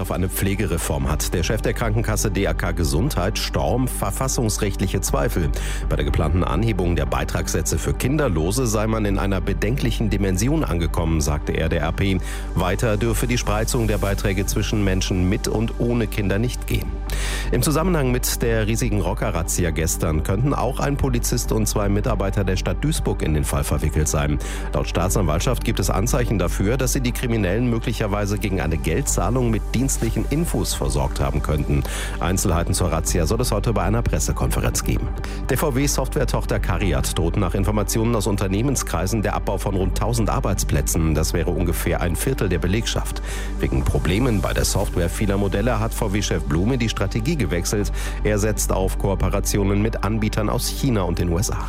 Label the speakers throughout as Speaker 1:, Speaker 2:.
Speaker 1: auf eine Pflegereform hat. Der Chef der Krankenkasse DRK Gesundheit Storm verfassungsrechtliche Zweifel. Bei der geplanten Anhebung der Beitragssätze für Kinderlose sei man in einer bedenklichen Dimension angekommen, sagte er der RP. Weiter dürfe die Spreizung der Beiträge zwischen Menschen mit und ohne Kinder nicht gehen. Im Zusammenhang mit der riesigen Rocker-Razzia gestern könnten auch ein Polizist und 2 Mitarbeiter der Stadt Duisburg in den Fall verwickelt sein. Laut Staatsanwaltschaft gibt es Anzeichen dafür, dass sie die Kriminellen möglicherweise gegen eine Geldzahlung mit dienstlichen Infos versorgt haben könnten. Einzelheiten zur Razzia soll es heute bei einer Pressekonferenz geben. Der VW-Software-Tochter CARIAD droht nach Informationen aus Unternehmenskreisen der Abbau von rund 1000 Arbeitsplätzen. Das wäre ungefähr ein Viertel der Belegschaft. Wegen Problemen bei der Software vieler Modelle hat VW-Chef Blume die Strategie gewechselt. Er setzt auf Kooperationen mit Anbietern aus China und den USA.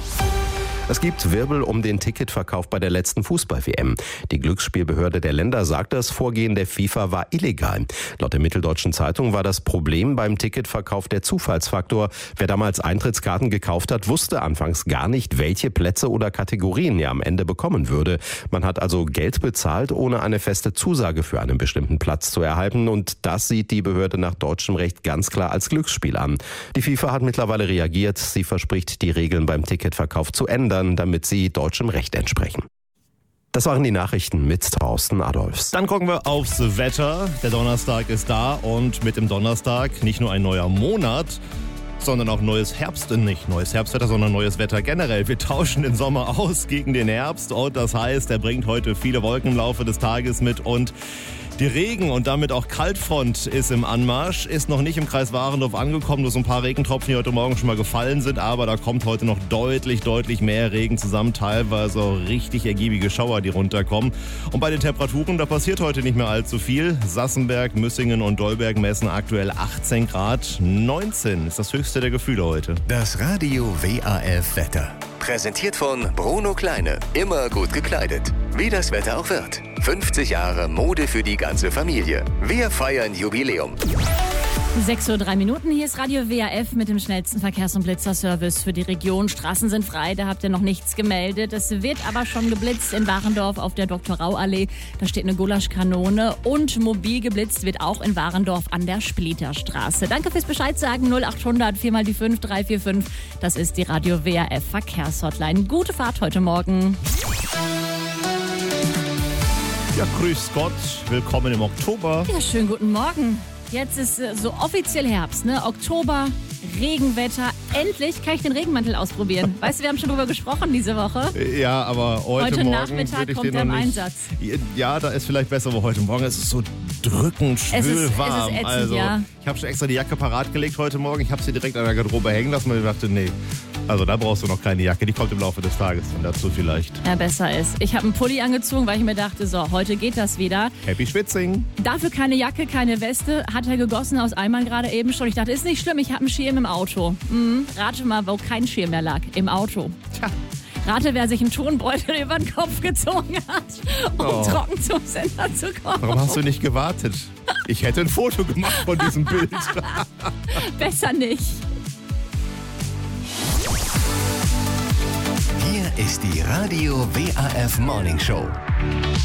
Speaker 1: Es gibt Wirbel um den Ticketverkauf bei der letzten Fußball-WM. Die Glücksspielbehörde der Länder sagt, das Vorgehen der FIFA war illegal. Laut der Mitteldeutschen Zeitung war das Problem beim Ticketverkauf der Zufallsfaktor. Wer damals Eintrittskarten gekauft hat, wusste anfangs gar nicht, welche Plätze oder Kategorien er am Ende bekommen würde. Man hat also Geld bezahlt, ohne eine feste Zusage für einen bestimmten Platz zu erhalten. Und das sieht die Behörde nach deutschem Recht ganz klar als Glücksspiel an. Die FIFA hat mittlerweile reagiert. Sie verspricht, die Regeln beim Ticketverkauf zu ändern, damit sie deutschem Recht entsprechen. Das waren die Nachrichten mit Thorsten Adolfs.
Speaker 2: Dann gucken wir aufs Wetter. Der Donnerstag ist da und mit dem Donnerstag nicht nur ein neuer Monat, sondern auch neues Herbstwetter, sondern neues Wetter generell. Wir tauschen den Sommer aus gegen den Herbst und das heißt, er bringt heute viele Wolken im Laufe des Tages mit und die Regen- und damit auch Kaltfront ist im Anmarsch, ist noch nicht im Kreis Warendorf angekommen, nur so ein paar Regentropfen, die heute Morgen schon mal gefallen sind, aber da kommt heute noch deutlich mehr Regen zusammen, teilweise auch richtig ergiebige Schauer, die runterkommen. Und bei den Temperaturen, da passiert heute nicht mehr allzu viel. Sassenberg, Müssingen und Dolberg messen aktuell 18 Grad, 19 ist das höchste der Gefühle heute.
Speaker 3: Das Radio WAF Wetter. Präsentiert von Bruno Kleine. Immer gut gekleidet. Wie das Wetter auch wird. 50 Jahre Mode für die ganze Familie. Wir feiern Jubiläum.
Speaker 4: 6:03 Uhr, hier ist Radio WAF mit dem schnellsten Verkehrs- und Blitzerservice für die Region. Straßen sind frei, da habt ihr noch nichts gemeldet. Es wird aber schon geblitzt in Warendorf auf der Dr.-Rau-Allee. Da steht eine Gulaschkanone und mobil geblitzt wird auch in Warendorf an der Splitterstraße. Danke fürs Bescheid sagen, 0800 4 mal die 5 345. Das ist die Radio WAF Verkehrshotline. Gute Fahrt heute Morgen.
Speaker 2: Ja, grüß Gott, willkommen im Oktober.
Speaker 4: Ja, schönen guten Morgen. Jetzt ist so offiziell Herbst, ne? Oktober, Regenwetter. Endlich kann ich den Regenmantel ausprobieren. Weißt du, wir haben schon drüber gesprochen diese Woche.
Speaker 2: Ja, aber heute Morgen
Speaker 4: Nachmittag kommt er im Einsatz.
Speaker 2: Ja, da ist vielleicht besser, aber heute Morgen ist es so drückend schwülwarm.
Speaker 4: Es ist ätzend,
Speaker 2: also,
Speaker 4: ja.
Speaker 2: Ich habe schon extra die Jacke parat gelegt heute Morgen. Ich habe sie direkt an der Garderobe hängen lassen, weil ich dachte, nee. Also da brauchst du noch keine Jacke, die kommt im Laufe des Tages dann dazu vielleicht.
Speaker 4: Ja, besser ist. Ich habe einen Pulli angezogen, weil ich mir dachte, so, heute geht das wieder.
Speaker 2: Happy Schwitzing.
Speaker 4: Dafür keine Jacke, keine Weste, hat er gegossen aus Eimern gerade eben schon. Ich dachte, ist nicht schlimm, ich habe einen Schirm im Auto. Rate mal, wo kein Schirm mehr lag, im Auto.
Speaker 2: Tja.
Speaker 4: Rate, wer sich einen Tonbeutel über den Kopf gezogen hat, um trocken zum Sender zu kommen.
Speaker 2: Warum hast du nicht gewartet? Ich hätte ein Foto gemacht von diesem Bild.
Speaker 4: Besser nicht.
Speaker 3: Hier ist die Radio WAF Morning Show.